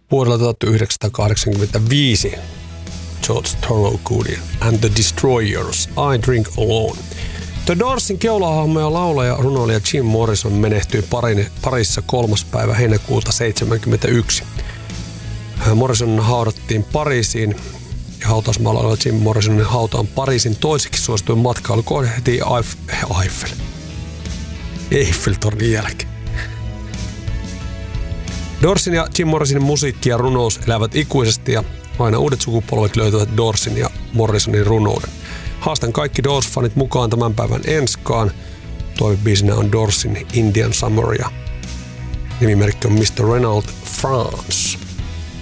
Vuodella 1985 George Thorogood and the Destroyers, I Drink Alone. The Doorsin keulahahmo ja laulaja runoilija Jim Morrison menehtyi Pariisissa 3. päivä heinäkuuta 1971. Morrison haudattiin Pariisiin ja hautausmaalla oleva Jim Morrisonin hauta on Pariisin toiseksi suosituin matkailukohde heti Eiffeltornin jälkeen. Doorsin ja Jim Morrisonin musiikki ja runous elävät ikuisesti ja aina uudet sukupolvet löytävät Doorsin ja Morrisonin runouden. Haastan kaikki Doors-fanit mukaan tämän päivän enskaan. Toivebiisinä on Doorsin Indian Summer ja nimimerkki on Mr. Reynolds France.